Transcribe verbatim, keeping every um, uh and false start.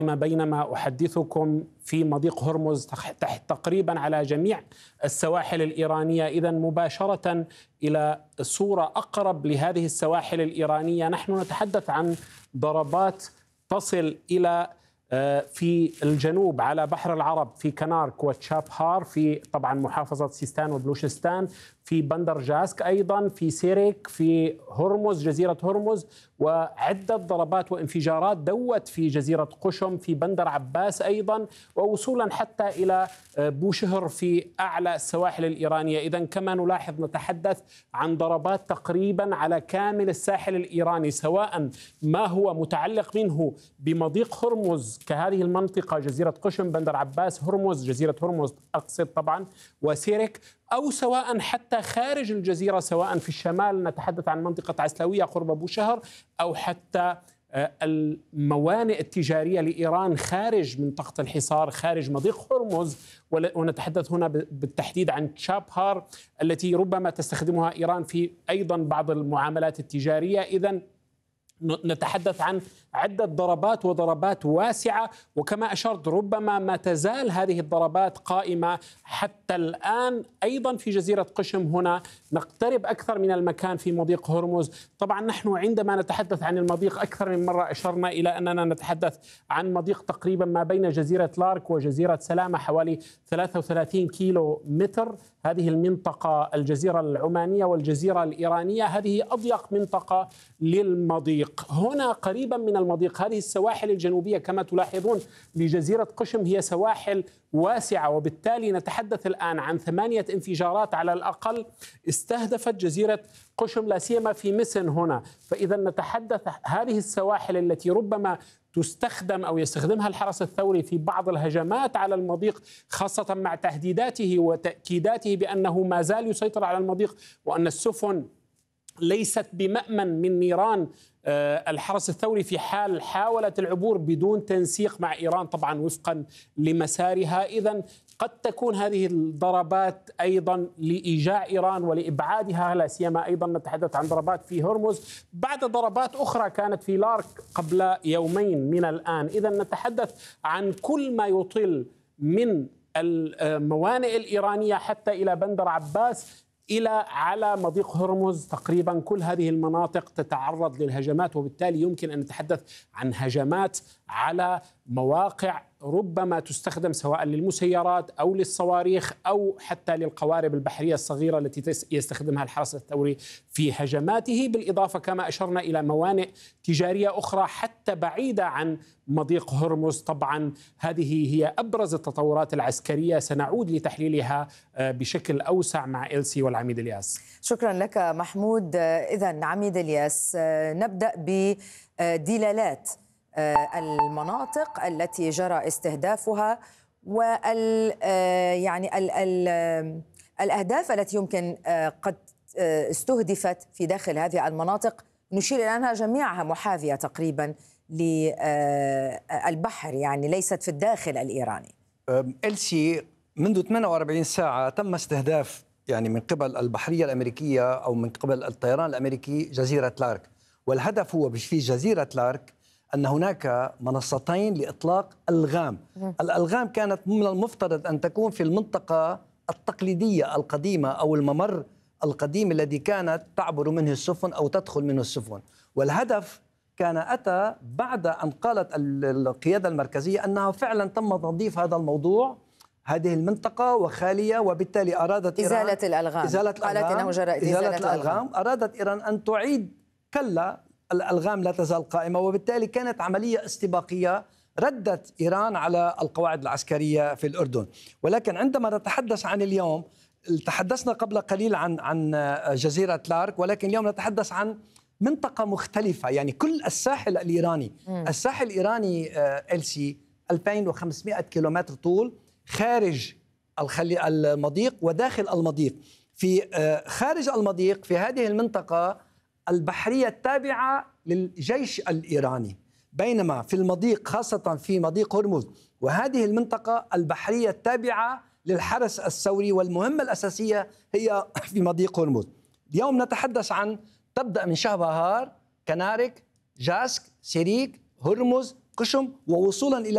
بينما أحدثكم في مضيق هرمز تحت تقريبا على جميع السواحل الإيرانية. إذن مباشرة إلى صورة أقرب لهذه السواحل الإيرانية، نحن نتحدث عن ضربات تصل إلى في الجنوب على بحر العرب في كنارك وتشابهار، في طبعا محافظة سيستان وبلوشستان، في بندر جاسك أيضا، في سيريك، في هرمز جزيرة هرمز، وعدة ضربات وانفجارات دوت في جزيرة قشم، في بندر عباس أيضا، ووصولا حتى إلى بوشهر في أعلى السواحل الإيرانية. إذن كما نلاحظ نتحدث عن ضربات تقريبا على كامل الساحل الإيراني، سواء ما هو متعلق منه بمضيق هرمز كهذه المنطقة، جزيرة قشم، بندر عباس، هرمز، جزيرة هرمز أقصد طبعا، وسيرك، أو سواء حتى خارج الجزيرة، سواء في الشمال نتحدث عن منطقة عسلوية قرب بوشهر، أو حتى الموانئ التجارية لإيران خارج منطقة الحصار، خارج مضيق هرمز، ونتحدث هنا بالتحديد عن تشابهار التي ربما تستخدمها إيران في أيضا بعض المعاملات التجارية. إذن نتحدث عن عدة ضربات وضربات واسعة، وكما أشرت ربما ما تزال هذه الضربات قائمة حتى الآن. أيضا في جزيرة قشم هنا نقترب أكثر من المكان في مضيق هرمز. طبعا نحن عندما نتحدث عن المضيق أكثر من مرة أشرنا إلى أننا نتحدث عن مضيق تقريبا ما بين جزيرة لارك وجزيرة سلامة حوالي ثلاثة وثلاثين كيلو متر. هذه المنطقة الجزيرة العمانية والجزيرة الإيرانية هذه أضيق منطقة للمضيق. هنا قريبا من المضيق هذه السواحل الجنوبية كما تلاحظون لجزيرة قشم هي سواحل واسعة، وبالتالي نتحدث الآن عن ثمانية انفجارات على الأقل استهدفت جزيرة قشم، لا سيما في مسن هنا. فإذا نتحدث هذه السواحل التي ربما تستخدم أو يستخدمها الحرس الثوري في بعض الهجمات على المضيق، خاصة مع تهديداته وتأكيداته بأنه ما زال يسيطر على المضيق، وأن السفن ليست بمأمن من نيران الحرس الثوري في حال حاولت العبور بدون تنسيق مع إيران طبعا وفقا لمسارها. إذن قد تكون هذه الضربات أيضا لإيجاع إيران ولإبعادها، لا سيما أيضا نتحدث عن ضربات في هرمز بعد ضربات أخرى كانت في لارك قبل يومين من الآن. إذن نتحدث عن كل ما يطل من الموانئ الإيرانية حتى إلى بندر عباس إلى على مضيق هرمز. تقريبا كل هذه المناطق تتعرض للهجمات، وبالتالي يمكن أن نتحدث عن هجمات على مواقع ربما تستخدم سواء للمسيرات أو للصواريخ أو حتى للقوارب البحرية الصغيرة التي يستخدمها الحرس الثوري في هجماته، بالإضافة كما أشرنا إلى موانئ تجارية أخرى حتى بعيدة عن مضيق هرمز. طبعا هذه هي أبرز التطورات العسكرية، سنعود لتحليلها بشكل أوسع مع إلسي والعميد إلياس. شكرا لك محمود. إذن عميد إلياس، نبدأ بدلالات المناطق التي جرى استهدافها وال يعني ال ال الأهداف التي يمكن قد استهدفت في داخل هذه المناطق. نشير إلى أنها جميعها محاذية تقريبا للبحر، يعني ليست في الداخل الإيراني. إلسي منذ ثمانية وأربعين ساعة تم استهداف يعني من قبل البحرية الأمريكية أو من قبل الطيران الأمريكي جزيرة لارك، والهدف هو في جزيرة لارك أن هناك منصتين لإطلاق ألغام. الألغام كانت من المفترض أن تكون في المنطقة التقليدية القديمة أو الممر القديم الذي كانت تعبر منه السفن أو تدخل منه السفن، والهدف كان أتى بعد أن قالت القيادة المركزية أنها فعلا تم تنظيف هذا الموضوع، هذه المنطقة وخالية، وبالتالي أرادت إزالة إيران الألغام. إزالة الألغام. قالت إنه جرى إزالة, إزالة الألغام. الألغام. أرادت إيران أن تعيد، كلا الألغام لا تزال قائمة، وبالتالي كانت عملية استباقية ردت إيران على القواعد العسكرية في الأردن. ولكن عندما نتحدث عن اليوم، تحدثنا قبل قليل عن عن جزيرة لارك، ولكن اليوم نتحدث عن منطقة مختلفة، يعني كل الساحل الإيراني. م. الساحل الإيراني إلسي ألفين وخمسمائة كيلومتر طول خارج المضيق وداخل المضيق. في خارج المضيق في هذه المنطقة البحرية التابعة للجيش الإيراني، بينما في المضيق خاصة في مضيق هرمز وهذه المنطقة البحرية التابعة للحرس الثوري، والمهمة الأساسية هي في مضيق هرمز. اليوم نتحدث عن تبدأ من شهبهار، كنارك، جاسك، سيريك، هرمز، قشم، ووصولا إلى